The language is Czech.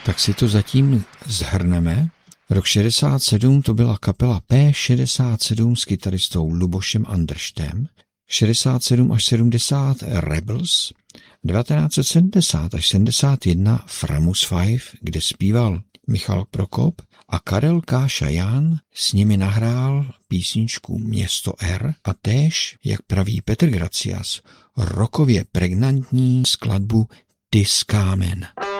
Tak si to zatím zhrneme. Rok 67 to byla kapela P67 s kytaristou Lubošem Andrštem, 67 až 70 Rebels, 1970 až 71 Framus 5, kde zpíval Michal Prokop a Karel K. Šaján s nimi nahrál písničku Město R a též, jak praví Petr Gracias, rokově pregnantní skladbu Ty z kámen.